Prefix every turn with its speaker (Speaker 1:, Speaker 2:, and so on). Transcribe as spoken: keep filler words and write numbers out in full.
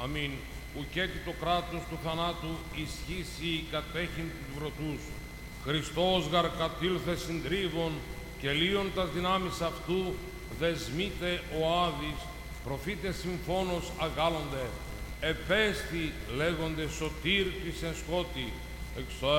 Speaker 1: Αμήν. Ουκέτι το κράτος του θανάτου ισχύσει κατέχειν του βρωτούς. Χριστός γαρ κατήλθε συντρίβων και λύον τας δυνάμεις αυτού δεσμείται ο Άδης, προφήτες συμφώνος αγάλλονται, επέστη λέγονται σωτήρ της εν σκότη, εξ